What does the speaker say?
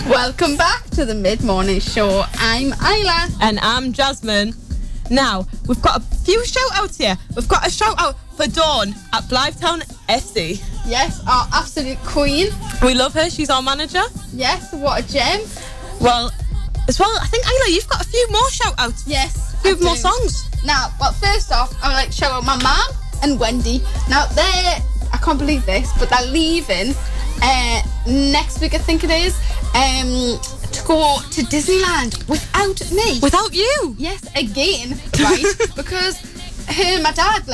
Welcome back to the Mid-Morning Show. I'm Isla. And I'm Jasmine. Now, we've got a few shout-outs here. We've got a shout-out for Dawn at Blythetown FC. Yes, our absolute queen. We love her. She's our manager. Yes, what a gem. Well, as well, I think, Isla, you've got a few more shout-outs. Yes, A few I more do. songs. Now, well, first off, I would like to shout out my mum and Wendy. Now, I can't believe this, but they're leaving next week, I think it is, to go to Disneyland without me. Without you. Yes, again, right? Because my dad